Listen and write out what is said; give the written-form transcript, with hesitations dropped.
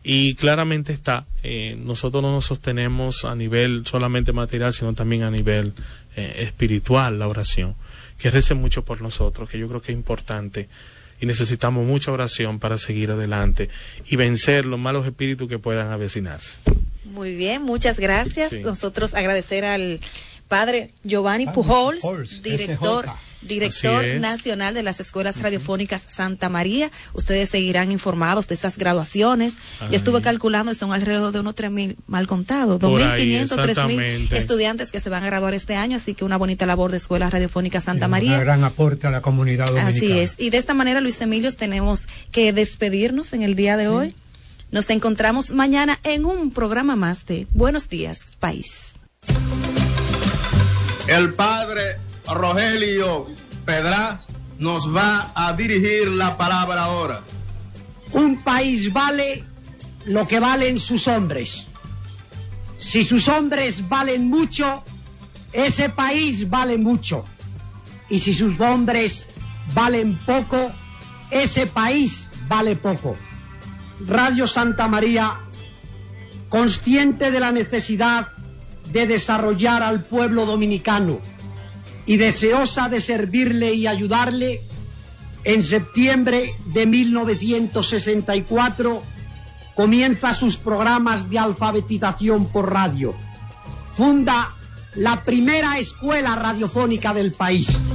Y claramente está, nosotros no nos sostenemos a nivel solamente material, sino también a nivel espiritual, la oración. Que recen mucho por nosotros, que yo creo que es importante. Y necesitamos mucha oración para seguir adelante y vencer los malos espíritus que puedan avecinarse. Muy bien, muchas gracias. Sí. Nosotros agradecer al padre Giovanni Pujols, director nacional de las escuelas radiofónicas Santa María. Ustedes seguirán informados de esas graduaciones. Yo estuve calculando y son alrededor de unos 3.000, mal contados, 2.500, 3.000 estudiantes que se van a graduar este año, así que una bonita labor de escuelas radiofónicas Santa María. Un gran aporte a la comunidad dominicana. Así es. Y de esta manera, Luis Emilio, tenemos que despedirnos en el día de hoy. Nos encontramos mañana en un programa más de Buenos Días, País. El padre Rogelio Pedraz nos va a dirigir la palabra ahora. Un país vale lo que valen sus hombres. Si sus hombres valen mucho, ese país vale mucho. Y si sus hombres valen poco, ese país vale poco. Radio Santa María, consciente de la necesidad de desarrollar al pueblo dominicano y deseosa de servirle y ayudarle, en septiembre de 1964 comienza sus programas de alfabetización por radio. Funda la primera escuela radiofónica del país.